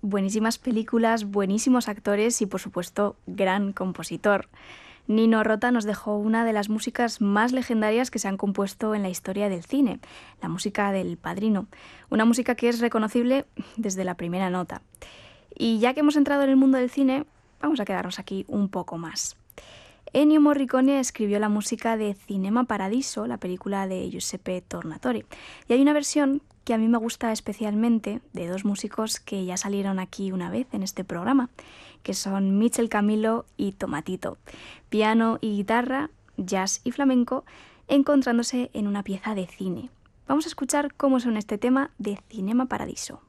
buenísimas películas, buenísimos actores y, por supuesto, gran compositor. Nino Rota nos dejó una de las músicas más legendarias que se han compuesto en la historia del cine, la música del Padrino, una música que es reconocible desde la primera nota. Y ya que hemos entrado en el mundo del cine, vamos a quedarnos aquí un poco más. Ennio Morricone escribió la música de Cinema Paradiso, la película de Giuseppe Tornatore, y hay una versión que a mí me gusta especialmente de dos músicos que ya salieron aquí una vez en este programa, que son Michel Camilo y Tomatito. Piano y guitarra, jazz y flamenco, encontrándose en una pieza de cine. Vamos a escuchar cómo suena este tema de Cinema Paradiso.